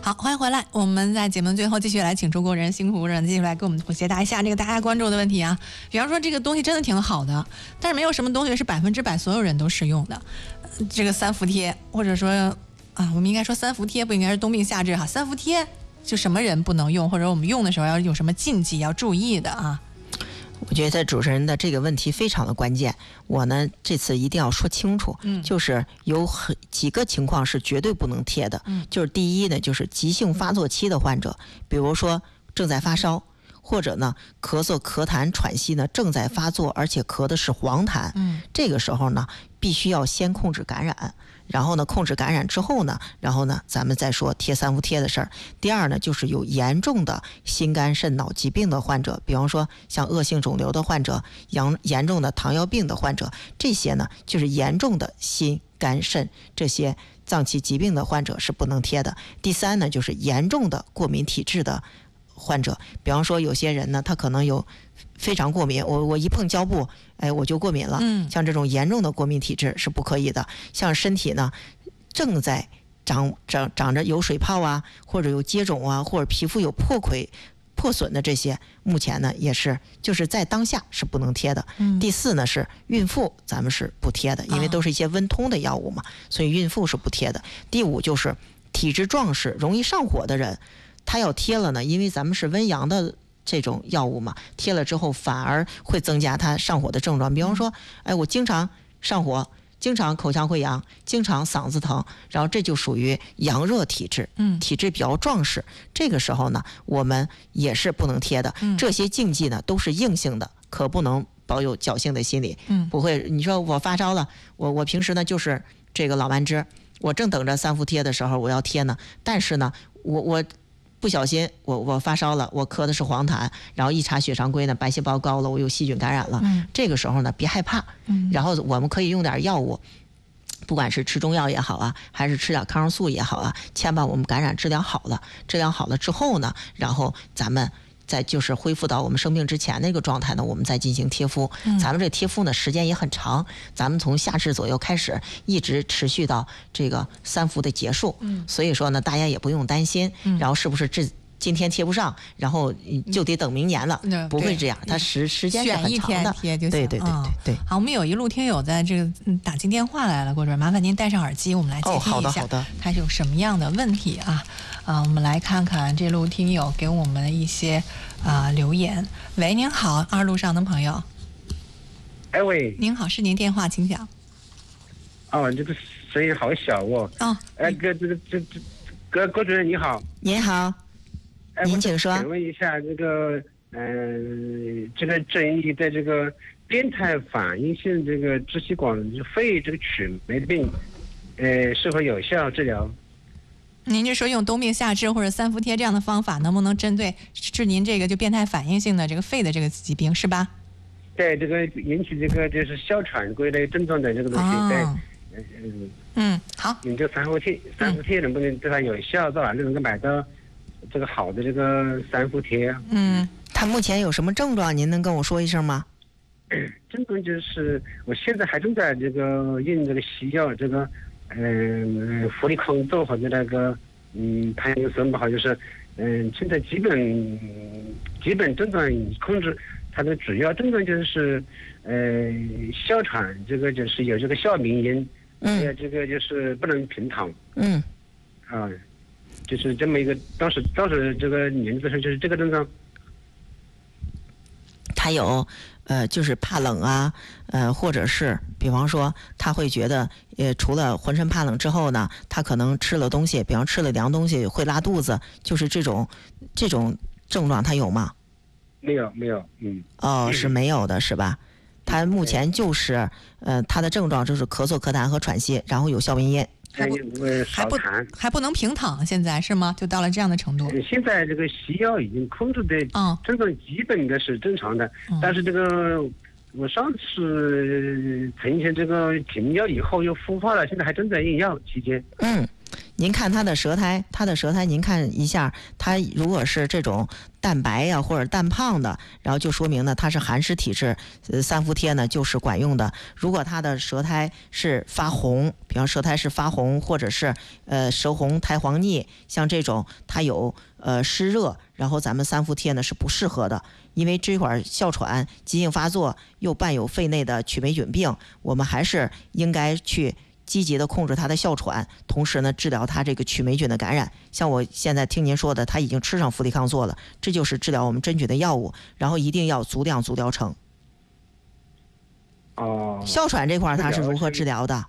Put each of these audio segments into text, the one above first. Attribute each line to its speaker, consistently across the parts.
Speaker 1: 好，欢迎回来。我们在节目最后继续来请中国人辛苦人继续来给我们解答一下这个大家关注的问题啊。比方说这个东西真的挺好的，但是没有什么东西是100%所有人都适用的。这个三伏贴，或者说啊，我们应该说三伏贴，不应该是冬病夏治哈。三伏贴就什么人不能用，或者我们用的时候要有什么禁忌要注意的啊？
Speaker 2: 我觉得主持人的这个问题非常的关键，我呢这次一定要说清楚，就是有几个情况是绝对不能贴的，就是第一呢，就是急性发作期的患者，比如说正在发烧，或者呢咳嗽、咳痰、喘息呢正在发作，而且咳的是黄痰，这个时候呢必须要先控制感染。然后呢，控制感染之后呢，咱们再说贴三伏贴的事儿。第二呢，就是有严重的心肝肾脑疾病的患者，比方说像恶性肿瘤的患者、严重的糖尿病的患者，这些呢就是严重的心肝肾这些脏器疾病的患者是不能贴的。第三呢，就是严重的过敏体质的患者，比方说有些人呢，他可能有非常过敏，我一碰胶布，我就过敏了。像这种严重的过敏体质是不可以的。像身体呢正在长着有水泡啊，或者有疖肿啊，或者皮肤有破损的这些，目前呢也是就是在当下是不能贴的。第四呢是孕妇，咱们是不贴的，因为都是一些温通的药物嘛，所以孕妇是不贴的。第五就是体质壮实、容易上火的人，他要贴了呢，因为咱们是温阳的这种药物嘛，贴了之后反而会增加他上火的症状。比方说，我经常上火，经常口腔溃疡，经常嗓子疼，然后这就属于阳热体质，体质比较壮实。这个时候呢，我们也是不能贴的。这些禁忌呢都是硬性的，可不能保有侥幸的心理。不会，你说我发烧了，我平时呢就是这个老慢支，我正等着三伏贴的时候我要贴呢，但是呢我不小心我发烧了，我咳的是黄痰，然后一查血常规呢白细胞高了，我有细菌感染了。这个时候呢别害怕，然后我们可以用点药物，不管是吃中药也好啊，还是吃点抗生素也好啊，先把我们感染治疗好了之后呢，然后咱们再就是恢复到我们生病之前那个状态呢，我们再进行贴敷。咱们这贴敷呢时间也很长，咱们从夏至左右开始，一直持续到这个三伏的结束。所以说呢，大家也不用担心，然后是不是今天贴不上，然后就得等明年了，不会这样，它时间是很长的。
Speaker 1: 选一天贴就行。
Speaker 2: 对。
Speaker 1: 好，我们有一路听友在这个打进电话来了，郭主任，麻烦您戴上耳机，我们来接听一下，
Speaker 2: 好的，
Speaker 1: 他是有什么样的问题啊？我们来看看这路听友给我们的一些留言。喂，您好，二路上的朋友。
Speaker 3: 喂，
Speaker 1: 您好，是您电话，请讲。
Speaker 3: 这个声音好小哦。郭主任你好。
Speaker 2: 您好。您请说。
Speaker 3: 请问一下，这个郑义的这个变态反应性这个支气管肺这个曲霉病，是否有效治疗？
Speaker 1: 您就说用冬病夏治或者三伏贴这样的方法，能不能针对治您这个就变态反应性的这个肺的这个疾病，是吧？
Speaker 3: 对，这个引起这个就是哮喘归类症状的这个东西，对，
Speaker 1: 好。
Speaker 3: 你这三伏贴能不能对它有效？到哪里能够买到这个好的这个三伏贴？
Speaker 2: 他目前有什么症状？您能跟我说一声吗？
Speaker 3: 症状就是我现在还正在这个用这个西药，这个氟利康唑和那个潘宁森吧，就是现在基本症状控制。它的主要症状就是哮喘，这个就是有这个哮鸣音，还有这个就是不能平躺。就是这么一个，当时这个年纪上就是这个症状。
Speaker 2: 他有就是怕冷啊，或者是比方说他会觉得除了浑身怕冷之后呢，他可能吃了东西，比方吃了凉东西会拉肚子，就是这种症状他有吗？
Speaker 3: 没有。
Speaker 2: 是没有的，是吧？他目前就是他的症状就是咳嗽、咳痰和喘息，然后有哮鸣音。
Speaker 1: 还不能平躺，现在是吗？就到了这样的程度。
Speaker 3: 现在这个西药已经控制的症状基本的是正常的，但是这个我上次曾经这个停药以后又复发了，现在还正在用药期间。
Speaker 2: 您看他的舌苔，您看一下，他如果是这种蛋白呀或者蛋胖的，然后就说明呢他是寒湿体质，三伏贴呢就是管用的。如果他的舌苔是发红，比方舌苔是发红，或者是舌红苔黄腻，像这种他有湿热，然后咱们三伏贴呢是不适合的，因为这会儿哮喘急性发作又伴有肺内的曲霉菌病，我们还是应该去积极的控制他的哮喘，同时呢治疗他这个曲霉菌的感染。像我现在听您说的，他已经吃上氟利康唑了，这就是治疗我们真菌的药物，然后一定要足量足疗程。哮喘这块他是如何治疗的？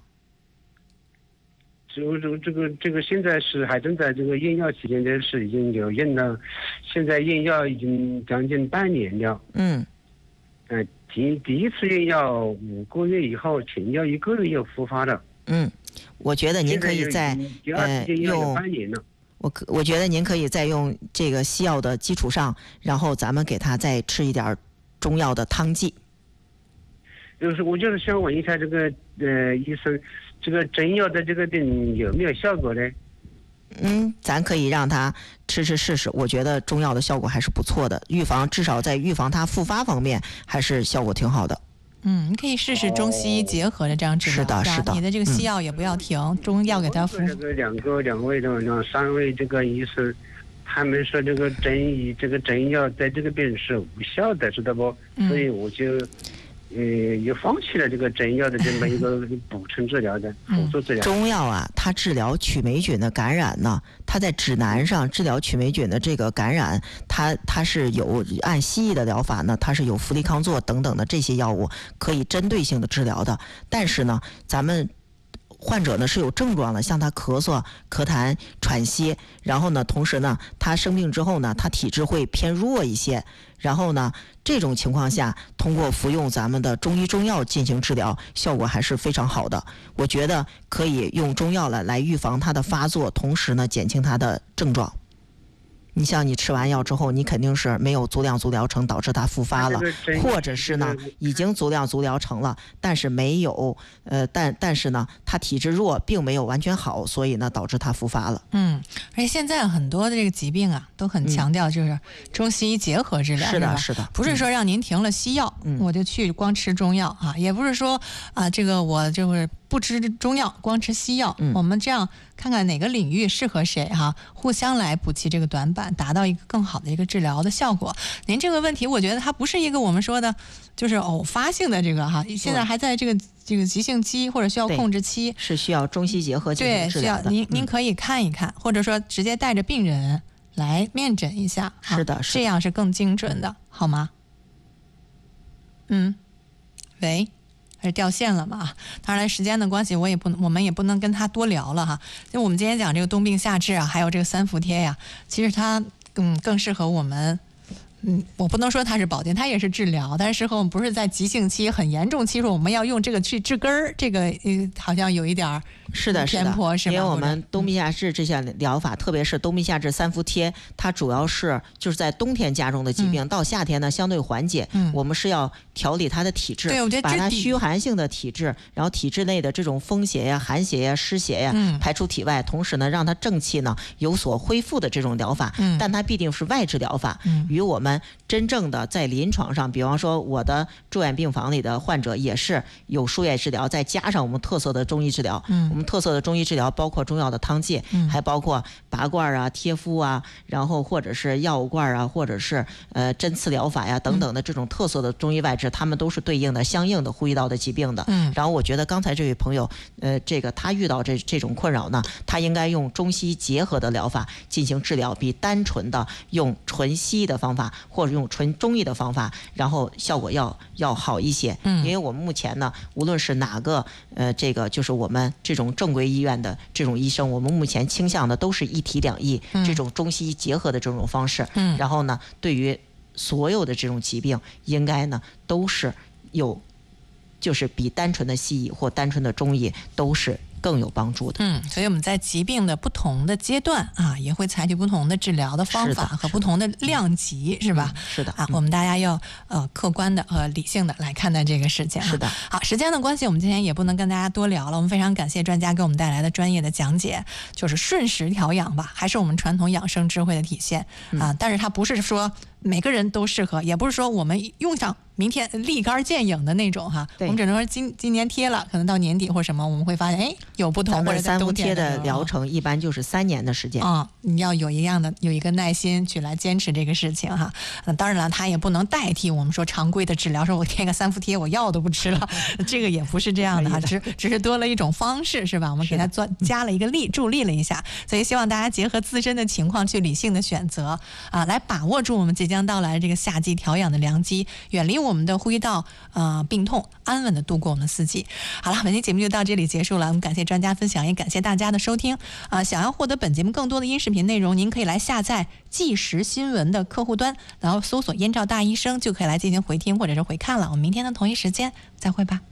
Speaker 3: 这个现在是还正在这个验药期间，这是已经有验了，现在验药已经将近半年了。第一次验药5个月以后，停药1个月又复发了。
Speaker 2: 我觉得您可以在用我觉得您可以在用这个西药的基础上，然后咱们给他再吃一点中药的汤剂。
Speaker 3: 我就是想问一下这个医生，这个真药的这个病有没有效果呢？
Speaker 2: 咱可以让他吃试试，我觉得中药的效果还是不错的，至少在预防它复发方面还是效果挺好的。
Speaker 1: 你可以试试中西医结合的这样治疗。
Speaker 2: 是的，
Speaker 1: 你的这个西药也不要停，中药给他服。
Speaker 3: 这个3位这个医生，他们说这个真药在这个病是无效的，知道不？所以我就也放弃了这个真药的这么一个补充治疗的辅助治疗。
Speaker 2: 中药啊，它治疗曲霉菌的感染呢，它在指南上治疗曲霉菌的这个感染，它是有按西医的疗法呢，它是有氟利康唑等等的这些药物可以针对性的治疗的。但是呢，咱们患者呢是有症状的，像他咳嗽、咳痰、喘息，然后呢，同时呢，他生病之后呢，他体质会偏弱一些，然后呢，这种情况下，通过服用咱们的中医中药进行治疗，效果还是非常好的。我觉得可以用中药来预防他的发作，同时呢，减轻他的症状。你像你吃完药之后，你肯定是没有足量足疗程，导致它复发了，或者是呢已经足量足疗程了，但是没有但是呢他体质弱，并没有完全好，所以呢导致他复发了。
Speaker 1: 而且现在很多的这个疾病啊，都很强调就是中西医结合治疗。
Speaker 2: 是的，
Speaker 1: 不是说让您停了西药，我就去光吃中药啊，也不是说这个我就是不吃中药，光吃西药。我们这样看看哪个领域适合谁互相来补齐这个短板，达到一个更好的一个治疗的效果。您这个问题，我觉得它不是一个我们说的就是偶发性的这个现在还在这个急性期或者需要控制期，
Speaker 2: 是需要中西结合进行治疗的。
Speaker 1: 对，需要您可以看一看，或者说直接带着病人来面诊一下。
Speaker 2: 是的，
Speaker 1: 这样是更精准的，好吗？喂。还是掉线了嘛？当然，时间的关系，我们也不能跟他多聊了就我们今天讲这个冬病夏治还有这个三伏贴呀，其实它更适合我们。我不能说它是保健，它也是治疗，但是适合我们不是在急性期很严重期说我们要用这个去治根儿，这个好像有一点偏颇，是吧？
Speaker 2: 因为我们冬病夏治这些疗法，特别是冬病夏治三伏贴，它主要是就是在冬天加重的疾病，到夏天呢相对缓解。我们是要调理它的体质，
Speaker 1: 对，我觉得
Speaker 2: 把它虚寒性的体质，然后体质内的这种风邪呀、寒邪呀、湿邪呀排出体外，同时呢让它正气呢有所恢复的这种疗法。但它必定是外治疗法，与我们真正的在临床上，比方说我的住院病房里的患者也是有输液治疗，再加上我们特色的中医治疗。我们特色的中医治疗包括中药的汤剂，还包括拔罐啊、贴敷啊，然后或者是药物罐啊，或者是针刺疗法呀等等的这种特色的中医外治，他们都是对应的相应的呼吸道的疾病的。然后我觉得刚才这位朋友，这个他遇到这种困扰呢，他应该用中西结合的疗法进行治疗，比单纯的用纯西医的方法或者用纯中医的方法，然后效果要好一些。因为我们目前呢，无论是哪个这个就是我们这种正规医院的这种医生，我们目前倾向的都是一体两医，这种中西医结合的这种方式。然后呢，对于所有的这种疾病，应该呢都是有，就是比单纯的西医或单纯的中医都是更有帮助的。
Speaker 1: 所以我们在疾病的不同的阶段啊，也会采取不同的治疗的方法和不同的量级，是吧？
Speaker 2: 是的
Speaker 1: 啊，我们大家要客观的和理性的来看待这个事情。
Speaker 2: 是的。
Speaker 1: 好，时间的关系，我们今天也不能跟大家多聊了。我们非常感谢专家给我们带来的专业的讲解，就是顺时调养吧，还是我们传统养生智慧的体现啊。但是它不是说每个人都适合，也不是说我们用上明天立竿见影的那种哈。我们只能说今年贴了，可能到年底或什么，我们会发现有不同。或者
Speaker 2: 3伏贴的疗程一般就是3年的时间
Speaker 1: 你要有一个耐心去来坚持这个事情哈。当然了，它也不能代替我们说常规的治疗，说我贴个3伏贴，我药都不吃了，这个也不是这样的哈，只是多了一种方式，是吧？我们给它加了一个助力了一下，所以希望大家结合自身的情况去理性的选择啊，来把握住我们即将到来这个夏季调养的良机，远离我们的呼吸道病痛，安稳的度过我们的4季。好了，本期节目就到这里结束了，我们感谢专家分享，也感谢大家的收听啊！想要获得本节目更多的音视频内容，您可以来下载即时新闻的客户端，然后搜索燕赵大医生就可以来进行回听或者是回看了。我们明天的同一时间再会吧。